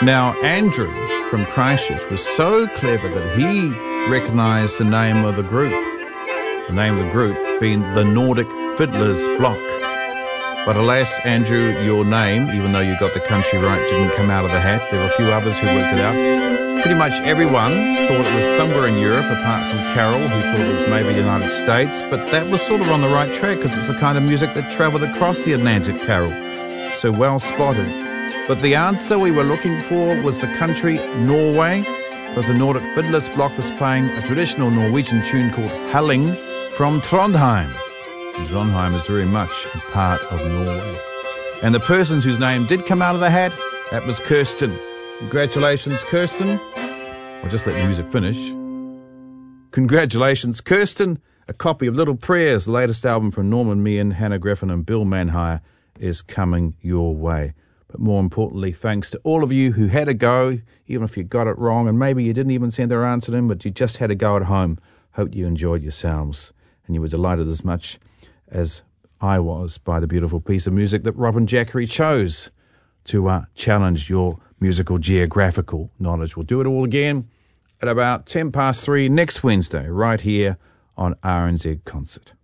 Now, Andrew from Christchurch was so clever that he recognised the name of the group. The name of the group being the Nordic Fiddlers Block. But alas, Andrew, your name, even though you got the country right, didn't come out of the hat. There were a few others who worked it out. Pretty much everyone thought it was somewhere in Europe, apart from Carol, who thought it was maybe the United States. But that was sort of on the right track, because it's the kind of music that travelled across the Atlantic, Carol. So well spotted. But the answer we were looking for was the country Norway, because the Nordic Fiddlers Block was playing a traditional Norwegian tune called Helling from Trondheim. And Trondheim is very much a part of Norway. And the person whose name did come out of the hat, that was Kirsten. Congratulations, Kirsten. I'll just let the music finish. Congratulations, Kirsten. A copy of Little Prayers, the latest album from Norman Meehan, Hannah Griffin and Bill Manhire, is coming your way. But more importantly, thanks to all of you who had a go, even if you got it wrong, and maybe you didn't even send their answer in, but you just had a go at home. Hope you enjoyed yourselves and you were delighted as much as I was by the beautiful piece of music that Robin Jackery chose to challenge your musical geographical knowledge. We'll do it all again at about 3:10 next Wednesday, right here on RNZ Concert.